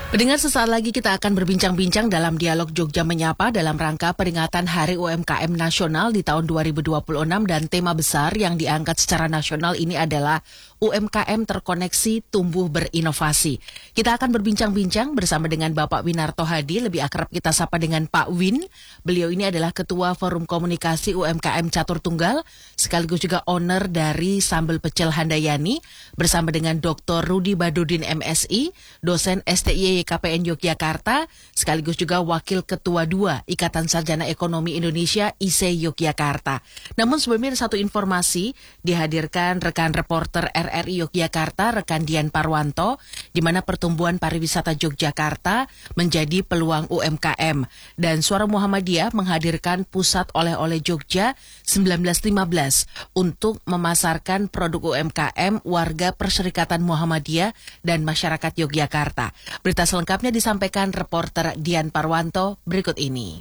Pendengar, sesaat lagi kita akan berbincang-bincang dalam dialog Jogja Menyapa dalam rangka peringatan Hari UMKM Nasional di tahun 2026 dan tema besar yang diangkat secara nasional ini adalah UMKM terkoneksi tumbuh berinovasi. Kita akan berbincang-bincang bersama dengan Bapak Winarto Hadi, lebih akrab kita sapa dengan Pak Win. Beliau ini adalah Ketua Forum Komunikasi UMKM Catur Tunggal, sekaligus juga owner dari Sambal Pecel Handayani, bersama dengan Dr. Rudi Badudin MSI, dosen STI KPN Yogyakarta, sekaligus juga Wakil Ketua 2 Ikatan Sarjana Ekonomi Indonesia ISE Yogyakarta. Namun sebelumnya ada satu informasi, dihadirkan rekan reporter RRI Yogyakarta, rekan Dian Parwanto, di mana pertumbuhan pariwisata Yogyakarta menjadi peluang UMKM. Dan Suara Muhammadiyah menghadirkan Pusat Oleh-oleh Jogja 1915 untuk memasarkan produk UMKM warga Perserikatan Muhammadiyah dan masyarakat Yogyakarta. Berita selengkapnya disampaikan reporter Dian Parwanto berikut ini.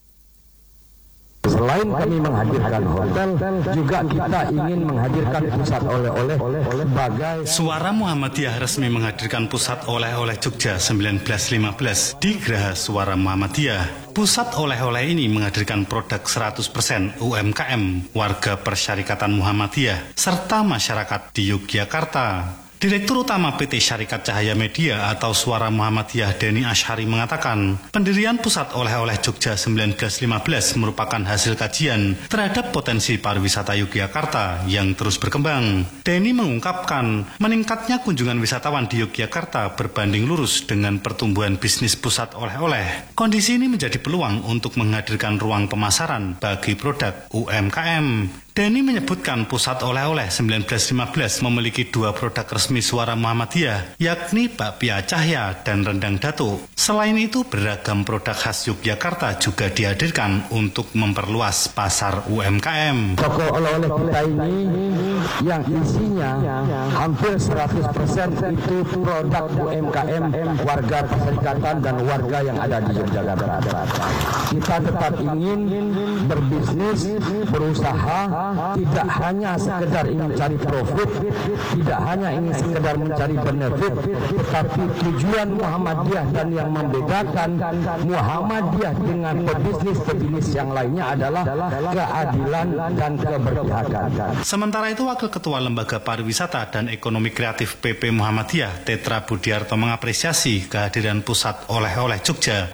Selain kami menghadirkan hotel, juga kita ingin menghadirkan pusat oleh-oleh sebagai... Suara Muhammadiyah resmi menghadirkan Pusat Oleh-oleh Jogja 1915 di Geraha Suara Muhammadiyah. Pusat oleh-oleh ini menghadirkan produk 100% UMKM, warga Persyarikatan Muhammadiyah, serta masyarakat di Yogyakarta. Direktur Utama PT Syarikat Cahaya Media atau Suara Muhammadiyah Denny Ashari mengatakan, pendirian Pusat Oleh-oleh Jogja 1915 merupakan hasil kajian terhadap potensi pariwisata Yogyakarta yang terus berkembang. Denny mengungkapkan, meningkatnya kunjungan wisatawan di Yogyakarta berbanding lurus dengan pertumbuhan bisnis pusat oleh-oleh. Kondisi ini menjadi peluang untuk menghadirkan ruang pemasaran bagi produk UMKM. Denny menyebutkan Pusat Oleh-oleh 1915 memiliki dua produk resmi Suara Muhammadiyah, yakni bakpia cahya dan rendang datuk. Selain itu, beragam produk khas Yogyakarta juga dihadirkan untuk memperluas pasar UMKM. Toko oleh-oleh kita ini yang isinya hampir 100% itu produk UMKM warga Perserikatan dan warga yang ada di Yogyakarta. Kita tetap ingin berbisnis, berusaha, tidak hanya sekedar ingin mencari profit, tidak hanya ingin sekedar mencari benefit, tetapi tujuan Muhammadiyah dan yang membedakan Muhammadiyah dengan pebisnis yang lainnya adalah keadilan dan keberpihakan. Sementara itu, Wakil Ketua Lembaga Pariwisata dan Ekonomi Kreatif PP Muhammadiyah, Tetra Budiarto, mengapresiasi kehadiran Pusat Oleh-oleh Jogja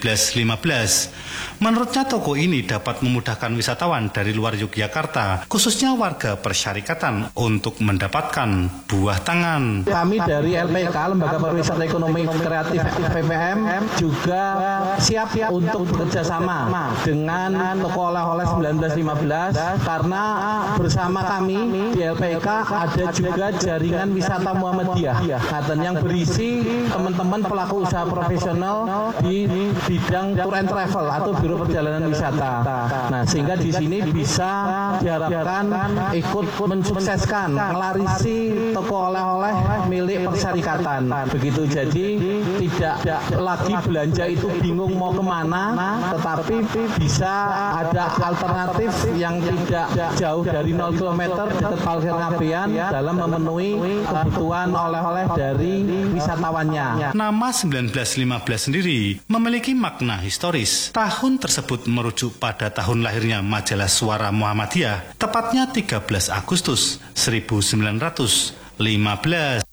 1915. Menurutnya toko ini dapat memudahkan wisatawan dari luar Yogyakarta, khususnya warga Persyarikatan, untuk mendapatkan buah tangan. Kami dari LPK, Lembaga Pariwisata Ekonomi Kreatif PPM, juga siap untuk bekerjasama dengan toko oleh-oleh 1915, karena bersama kami di LPK ada juga jaringan wisata Muhammadiyah yang berisi teman-teman pelaku usaha profesional di bidang tour and travel atau biro perjalanan wisata. Nah, sehingga di sini bisa diharapkan ikut mensukseskan, melarisi toko oleh-oleh milik Persyarikatan. Begitu, jadi tidak lagi belanja itu bingung mau kemana, tetapi bisa ada alternatif yang tidak jauh dari 0 km dekat parkir ngabean dalam memenuhi kebutuhan oleh-oleh dari wisatawannya. Nama 1915 sendiri memiliki makna historis. Tahun tersebut merujuk pada tahun lahirnya majalah Suara Muhammadiyah, tepatnya 13 Agustus 1915.